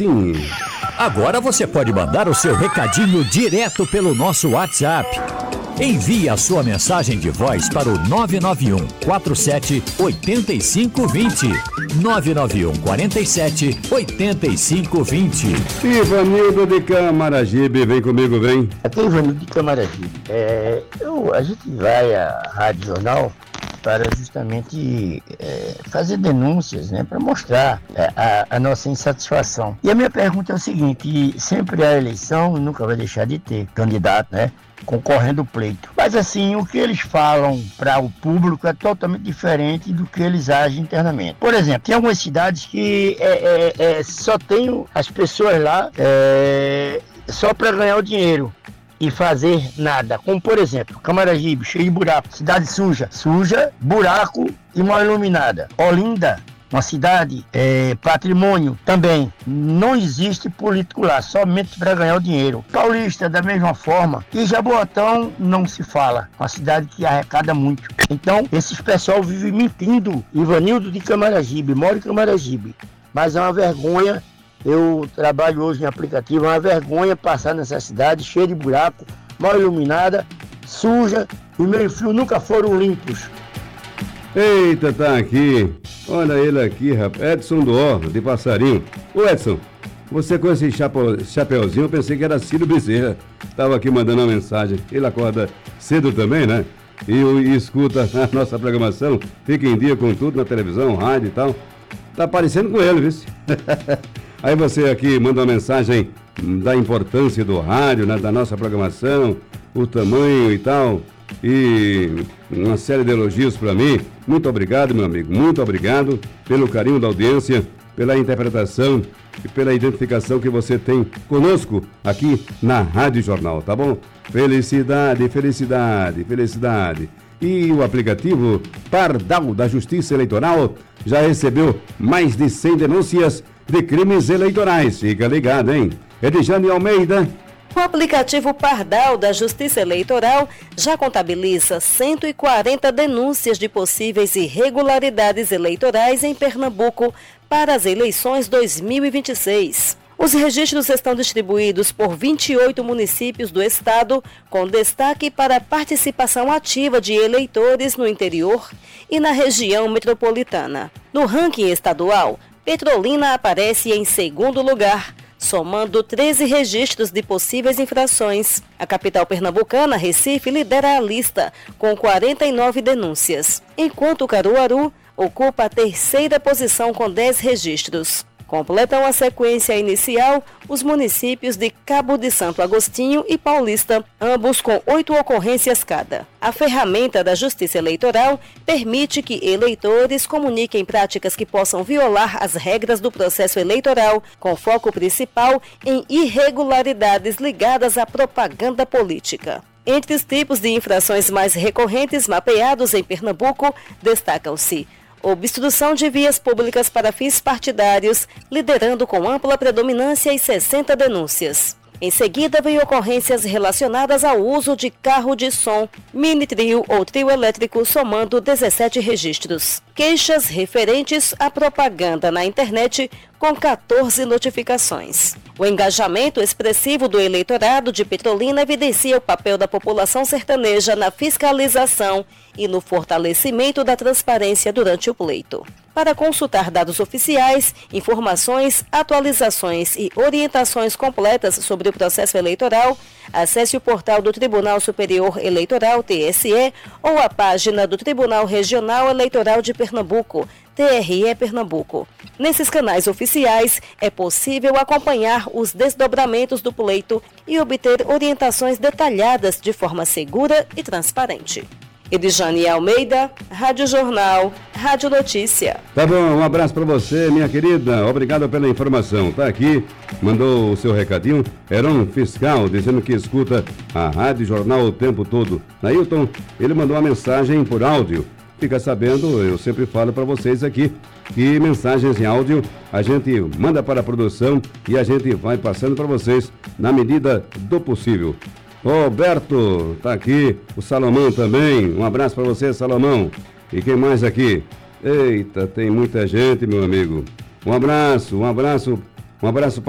assim. Agora você pode mandar o seu recadinho direto pelo nosso WhatsApp. Envie a sua mensagem de voz para o 991 47 8520. 991 47 8520. Ivanildo de Camaragibe, vem comigo, vem. Aqui é Ivanildo de Camaragibe. A gente vai à Rádio Jornal para justamente fazer denúncias, né, para mostrar a nossa insatisfação. E a minha pergunta é o seguinte: sempre há eleição e nunca vai deixar de ter candidato, né, concorrendo o pleito. Mas assim, o que eles falam para o público é totalmente diferente do que eles agem internamente. Por exemplo, tem algumas cidades que só tem as pessoas lá só para ganhar o dinheiro e fazer nada, como por exemplo, Camaragibe, cheio de buraco, cidade suja, buraco e mal iluminada. Olinda, uma cidade patrimônio também, não existe político lá, somente para ganhar o dinheiro. Paulista, da mesma forma, e Jaboatão não se fala, uma cidade que arrecada muito. Então, esses pessoal vivem mentindo. Ivanildo de Camaragibe, moro em Camaragibe, mas é uma vergonha. Eu trabalho hoje em aplicativo, é uma vergonha passar nessa cidade cheia de buraco, mal iluminada, suja, e meus fios nunca foram limpos. Eita, tá aqui. Olha ele aqui, rapaz. Edson do Ó, de Passarinho. Ô Edson, você com esse chapeuzinho, eu pensei que era Ciro Bezerra. Tava aqui mandando uma mensagem. Ele acorda cedo também, né? E escuta a nossa programação. Fica em dia com tudo na televisão, rádio e tal. Tá parecendo com ele, viu? Aí você aqui manda uma mensagem da importância do rádio, né, da nossa programação, o tamanho e tal, e uma série de elogios para mim. Muito obrigado, meu amigo, muito obrigado pelo carinho da audiência, pela interpretação e pela identificação que você tem conosco aqui na Rádio Jornal, tá bom? Felicidade, felicidade, felicidade. E o aplicativo Pardal da Justiça Eleitoral já recebeu mais de 100 denúncias de crimes eleitorais. Fica ligado, hein? Edjane Almeida. O aplicativo Pardal da Justiça Eleitoral já contabiliza 140 denúncias de possíveis irregularidades eleitorais em Pernambuco para as eleições 2026. Os registros estão distribuídos por 28 municípios do estado, com destaque para a participação ativa de eleitores no interior e na região metropolitana. No ranking estadual, Petrolina aparece em segundo lugar, somando 13 registros de possíveis infrações. A capital pernambucana, Recife, lidera a lista, com 49 denúncias, enquanto Caruaru ocupa a terceira posição com 10 registros. Completam a sequência inicial os municípios de Cabo de Santo Agostinho e Paulista, ambos com 8 ocorrências cada. A ferramenta da Justiça Eleitoral permite que eleitores comuniquem práticas que possam violar as regras do processo eleitoral, com foco principal em irregularidades ligadas à propaganda política. Entre os tipos de infrações mais recorrentes mapeados em Pernambuco, destacam-se obstrução de vias públicas para fins partidários, liderando com ampla predominância e 60 denúncias. Em seguida, vem ocorrências relacionadas ao uso de carro de som, mini-trio ou trio elétrico, somando 17 registros. Queixas referentes à propaganda na internet, com 14 notificações. O engajamento expressivo do eleitorado de Petrolina evidencia o papel da população sertaneja na fiscalização e no fortalecimento da transparência durante o pleito. Para consultar dados oficiais, informações, atualizações e orientações completas sobre o processo eleitoral, acesse o portal do Tribunal Superior Eleitoral, TSE, ou a página do Tribunal Regional Eleitoral de Pernambuco, TRE Pernambuco. Nesses canais oficiais, é possível acompanhar os desdobramentos do pleito e obter orientações detalhadas de forma segura e transparente. Edjane Almeida, Rádio Jornal, Rádio Notícia. Tá bom, um abraço para você, minha querida. Obrigado pela informação. Tá aqui, mandou o seu recadinho. Heron Fiscal, dizendo que escuta a Rádio Jornal o tempo todo. Nailton, ele mandou uma mensagem por áudio. Fica sabendo, eu sempre falo para vocês aqui, que mensagens em áudio a gente manda para a produção e a gente vai passando para vocês na medida do possível. Roberto, tá aqui, o Salomão também, um abraço para você, Salomão. E quem mais aqui? Eita, tem muita gente, meu amigo. Um abraço.